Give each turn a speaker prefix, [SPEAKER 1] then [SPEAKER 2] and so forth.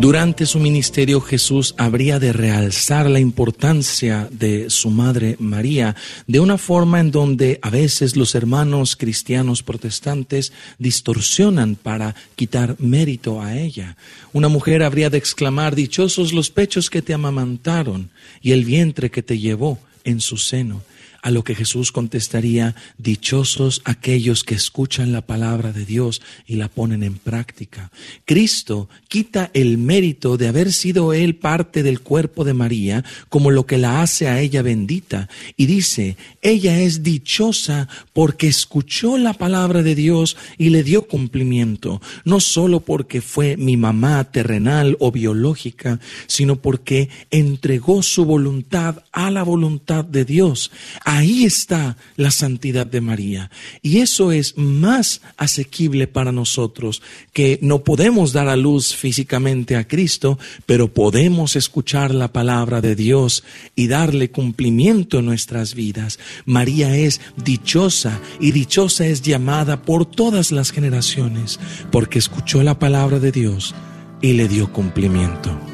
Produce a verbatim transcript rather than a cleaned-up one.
[SPEAKER 1] Durante su ministerio, Jesús habría de realzar la importancia de su madre María de una forma en donde a veces los hermanos cristianos protestantes distorsionan para quitar mérito a ella. Una mujer habría de exclamar: dichosos los pechos que te amamantaron y el vientre que te llevó en su seno. A lo que Jesús contestaría: dichosos aquellos que escuchan la palabra de Dios y la ponen en práctica. Cristo quita el mérito de haber sido Él parte del cuerpo de María como lo que la hace a ella bendita, y dice: ella es dichosa porque escuchó la palabra de Dios y le dio cumplimiento, no solo porque fue mi mamá terrenal o biológica, sino porque entregó su voluntad a la voluntad de Dios. Ahí está la santidad de María, y eso es más asequible para nosotros, que no podemos dar a luz físicamente a Cristo, pero podemos escuchar la palabra de Dios y darle cumplimiento en nuestras vidas. María es dichosa, y dichosa es llamada por todas las generaciones, porque escuchó la palabra de Dios y le dio cumplimiento.